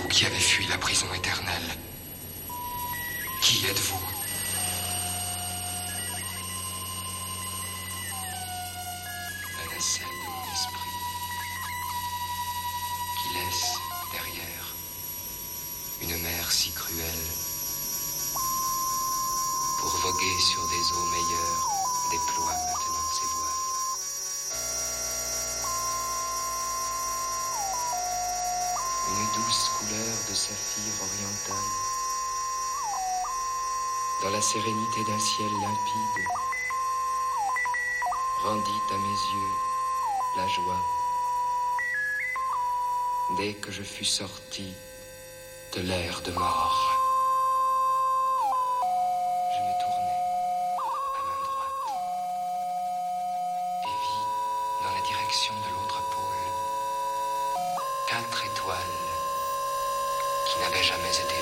qui avez fui la prison éternelle, qui êtes-vous? La nacelle de mon esprit, qui laisse derrière une mer si cruelle, pour voguer sur des eaux meilleures, déploie maintenant ses voiles. Une douce couleur de saphir oriental, dans la sérénité d'un ciel limpide, rendit à mes yeux la joie. Dès que je fus sorti de l'air de mort, je me tournai à main droite et vis dans la direction de l'autre pôle 4 étoiles qui n'avaient jamais été